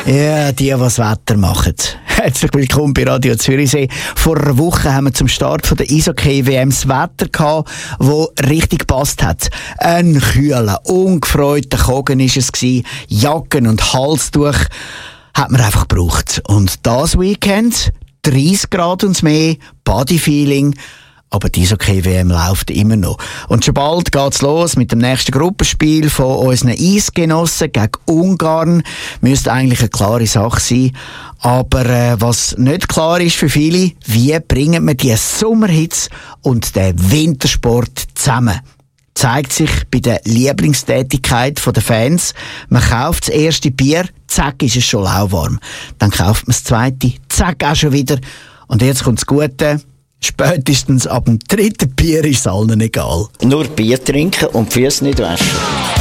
Ja, die das Wetter machen. Herzlich willkommen bei Radio Zürichsee. Vor einer Woche haben wir zum Start der Eishockey-WM das Wetter gehabt, das richtig gepasst hat. Ein kühler, ungefreuter Kogen war es gewesen. Jacken und Halstuch hat man einfach gebraucht. Und das Weekend 30 Grad und mehr, Bodyfeeling. Aber die Eishockey-WM läuft immer noch. Und schon bald geht's los mit dem nächsten Gruppenspiel von unseren Eisgenossen gegen Ungarn. Müsste eigentlich eine klare Sache sein. Aber was nicht klar ist für viele, wie bringen wir die Sommerhitze und den Wintersport zusammen? Zeigt sich bei der Lieblingstätigkeit der Fans. Man kauft das erste Bier, zack, ist es schon lauwarm. Dann kauft man das zweite, zack, auch schon wieder. Und jetzt kommt das Gute. Spätestens ab dem dritten Bier ist es allen egal. Nur Bier trinken und die Füße nicht waschen.